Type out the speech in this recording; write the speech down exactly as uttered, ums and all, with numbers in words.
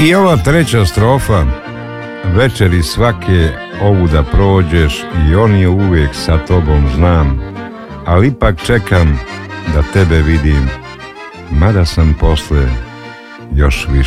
I ova treća strofa, večeri svake ovu da prođeš i on je uvijek sa tobom znam, ali ipak čekam da tebe vidim, mada sam posle još više